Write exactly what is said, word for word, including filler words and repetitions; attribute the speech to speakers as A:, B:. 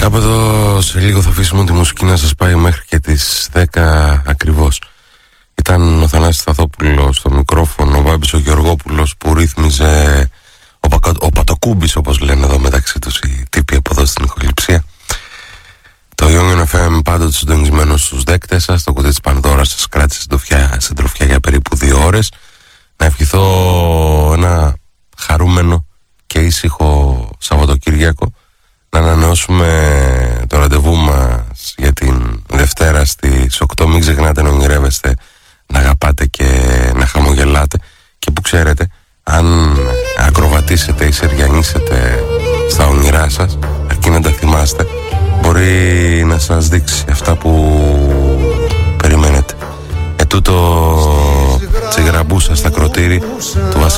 A: Κάπου εδώ σε λίγο θα αφήσουμε τη μουσική να σας πάει μέχρι και τις δέκα ακριβώς. Ήταν ο Θανάσης Σταθόπουλος στο μικρόφωνο, ο Βάμπης ο Γεωργόπουλος που ρύθμιζε, ο, Πακα, ο Πατοκούμπης όπως λένε εδώ μεταξύ τους οι τύποι από εδώ στην ηχοληψία. Το Young εφ εμ πάντοτε συντονισμένο στους δέκτες σας. Το κουτί της Πανδώρας σας κράτησε στην τροφιά για περίπου δύο ώρες. Να ευχηθώ ένα χαρούμενο και ήσυχο Σαββατοκύριακο. Να ανανεώσουμε το ραντεβού μας για την Δευτέρα στις οκτώ. Μην ξεχνάτε να ονειρεύεστε, να αγαπάτε και να χαμογελάτε. Και που ξέρετε, αν ακροβατήσετε ή σεριανίσετε στα όνειρά σας, αρκεί να τα θυμάστε, μπορεί να σας δείξει αυτά που περιμένετε. Ετούτο τσιγραμπούσα στα κροτήρι του Βασίλη.